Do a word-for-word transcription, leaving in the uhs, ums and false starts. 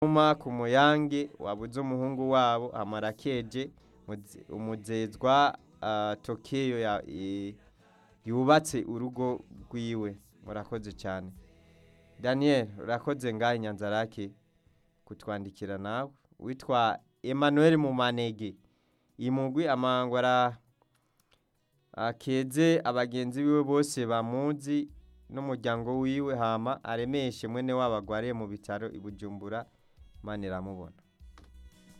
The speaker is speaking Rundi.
Uma ku Muyange wabuze umuhungu wabo Amarakeje Muze- umuzezwa ah, Tokiyo ya- i- yubatse urugo rwiwe. Murakoze cyane. Daniel urakoze ngahe Nyanzarake kutwandikira nawe. Witwa Emmanuel Mumanege. Imugwi amangwara akeze abagenzi biwe bose bamuzi n'umuryango wiwe hama aremeshe mwene wabagwariye mu bitaro i Bujumbura Imana iramubona.